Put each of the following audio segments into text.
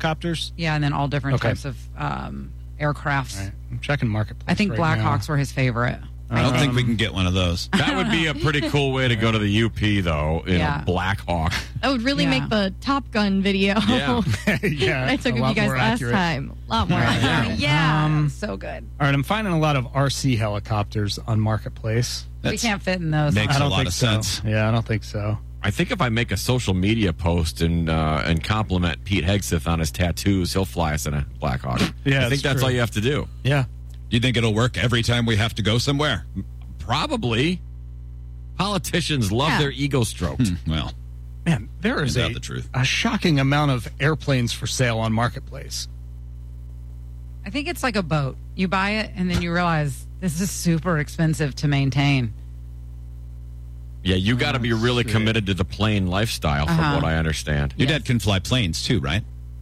helicopters? Yeah, and then all different types of aircrafts. Right. I'm checking Marketplace. I think right Blackhawks now. were his favorite. I don't think we can get one of those. That would be a pretty cool way to go to the UP, though, in a Black Hawk. That would really make the Top Gun video. Yeah. that I took of you guys last time. A lot more accurate. Yeah, so good. All right, I'm finding a lot of RC helicopters on Marketplace. We can't fit in those. Makes I don't a lot think of so. sense. Yeah, I don't think so. I think if I make a social media post and compliment Pete Hegseth on his tattoos, he'll fly us in a Black Hawk. Yeah, I think that's all you have to do. Yeah. Do you think it'll work every time we have to go somewhere? Probably. Politicians love their ego stroked. Well, man, there is the truth. a shocking amount of airplanes for sale on Marketplace. I think it's like a boat. You buy it, and then you realize this is super expensive to maintain. Yeah, you got to be really committed to the plane lifestyle, from what I understand. Your dad can fly planes too, right?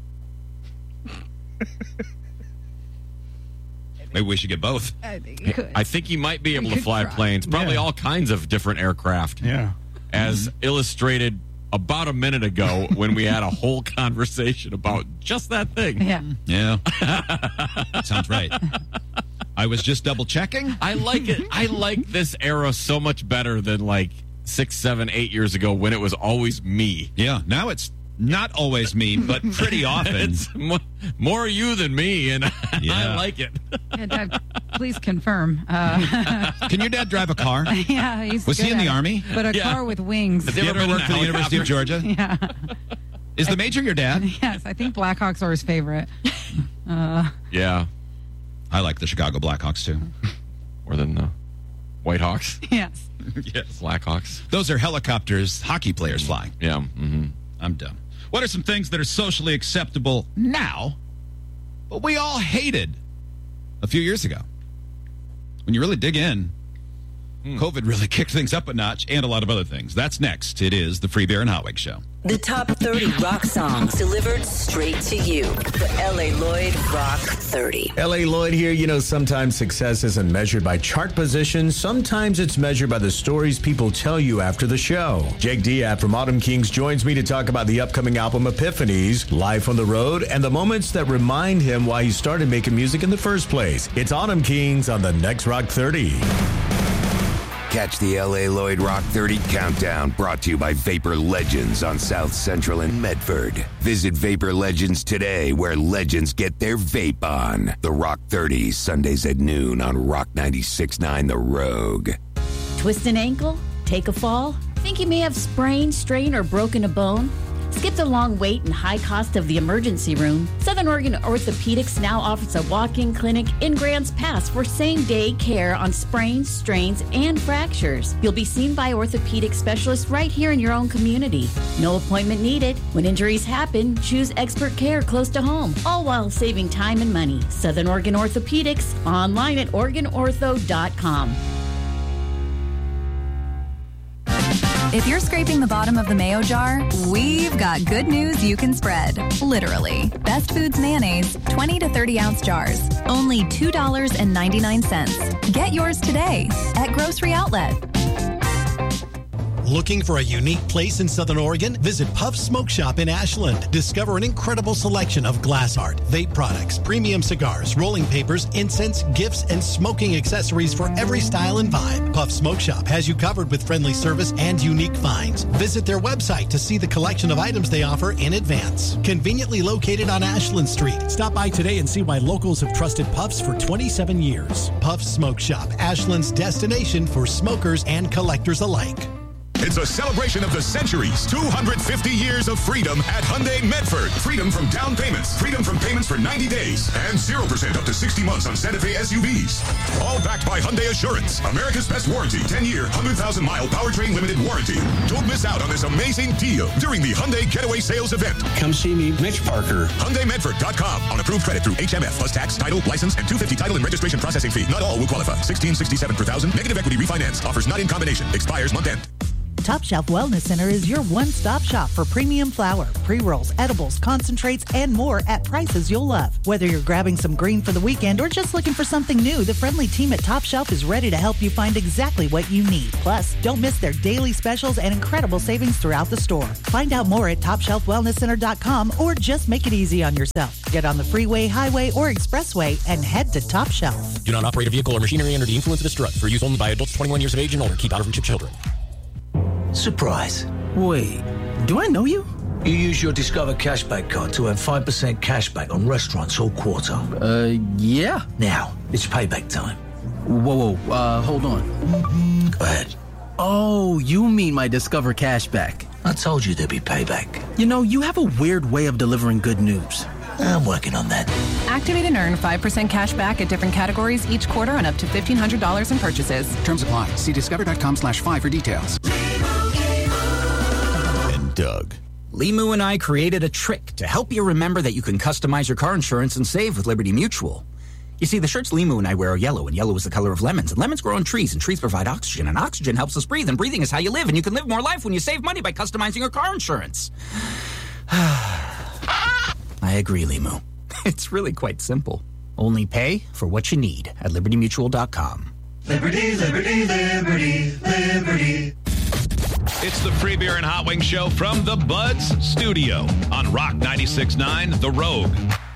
Maybe we should get both. I think you could. I think he might be able to fly planes, probably all kinds of different aircraft. Yeah. As illustrated about a minute ago when we had a whole conversation about just that thing. Yeah. Yeah. Sounds right. I was just double checking. I like it. I like this era so much better than like 6, 7, 8 years ago when it was always me. Yeah. Now it's not always me, but pretty often. It's more you than me, and I like it. Yeah, Dad, please confirm. Can your dad drive a car? Yeah, he's Was he good in the at it. Army? But a car with wings. Has he ever worked for the University of Georgia? Yeah. Is the major your dad? Yes, I think Blackhawks are his favorite. Yeah. I like the Chicago Blackhawks too. More than the Whitehawks. Yes. Yes. Blackhawks. Those are helicopters hockey players flying. Yeah. Mm-hmm. I'm done. What are some things that are socially acceptable now, but we all hated a few years ago? When you really dig in, COVID really kicked things up a notch and a lot of other things. That's next. It is the Free Beer and Hotwig Show. The top 30 rock songs delivered straight to you. The L.A. Lloyd Rock 30. L.A. Lloyd here. You know, sometimes success isn't measured by chart position. Sometimes it's measured by the stories people tell you after the show. Jake Diab from Autumn Kings joins me to talk about the upcoming album Epiphanies, life on the road, and the moments that remind him why he started making music in the first place. It's Autumn Kings on the next Rock 30. Catch the L.A. Lloyd Rock 30 Countdown, brought to you by Vapor Legends on South Central and Medford. Visit Vapor Legends today, where legends get their vape on. The Rock 30, Sundays at noon on Rock 96.9 The Rogue. Twist an ankle? Take a fall? Think you may have sprained, strained, or broken a bone? Skip the long wait and high cost of the emergency room. Southern Oregon Orthopedics now offers a walk-in clinic in Grants Pass for same-day care on sprains, strains, and fractures. You'll be seen by orthopedic specialists right here in your own community. No appointment needed. When injuries happen, choose expert care close to home, all while saving time and money. Southern Oregon Orthopedics, online at OregonOrtho.com. If you're scraping the bottom of the mayo jar, we've got good news you can spread. Literally. Best Foods mayonnaise, 20 to 30 ounce jars. Only $2.99. Get yours today at Grocery Outlet. Looking for a unique place in Southern Oregon? Visit Puff Smoke Shop in Ashland. Discover an incredible selection of glass art, vape products, premium cigars, rolling papers, incense, gifts, and smoking accessories for every style and vibe. Puff Smoke Shop has you covered with friendly service and unique finds. Visit their website to see the collection of items they offer in advance. Conveniently located on Ashland Street. Stop by today and see why locals have trusted Puffs for 27 years. Puff Smoke Shop, Ashland's destination for smokers and collectors alike. It's a celebration of the centuries. 250 years of freedom at Hyundai Medford. Freedom from down payments. Freedom from payments for 90 days. And 0% up to 60 months on Santa Fe SUVs. All backed by Hyundai Assurance. America's best warranty. 10-year, 100,000-mile powertrain limited warranty. Don't miss out on this amazing deal during the Hyundai Getaway Sales event. Come see me, Mitch Parker. HyundaiMedford.com. On approved credit through HMF plus tax, title, license, and $250 title and registration processing fee. Not all will qualify. $16.67 per thousand. Negative equity refinance. Offers not in combination. Expires month end. Top Shelf Wellness Center is your one-stop shop for premium flour, pre-rolls, edibles, concentrates, and more at prices you'll love. Whether you're grabbing some green for the weekend or just looking for something new, the friendly team at Top Shelf is ready to help you find exactly what you need. Plus, don't miss their daily specials and incredible savings throughout the store. Find out more at TopShelfWellnessCenter.com or just make it easy on yourself. Get on the freeway, highway, or expressway and head to Top Shelf. Do not operate a vehicle or machinery under the influence of this drug. For use only by adults 21 years of age and older. Keep out of reach of children. Surprise. Wait, do I know you? You use your Discover Cashback card to earn 5% cashback on restaurants all quarter. Yeah. Now, it's payback time. Whoa, hold on. Go ahead. Oh, you mean my Discover Cashback. I told you there'd be payback. You know, you have a weird way of delivering good news. I'm working on that. Activate and earn 5% cash back at different categories each quarter on up to $1,500 in purchases. Terms apply. See discover.com/5 for details. And Doug. Limu and I created a trick to help you remember that you can customize your car insurance and save with Liberty Mutual. You see, the shirts Limu and I wear are yellow, and yellow is the color of lemons, and lemons grow on trees, and trees provide oxygen, and oxygen helps us breathe, and breathing is how you live, and you can live more life when you save money by customizing your car insurance. I agree, Limu. It's really quite simple. Only pay for what you need at LibertyMutual.com. Liberty, liberty, liberty, liberty. It's the Free Beer and Hot Wings Show from the Buds Studio on Rock 96.9 The Rogue.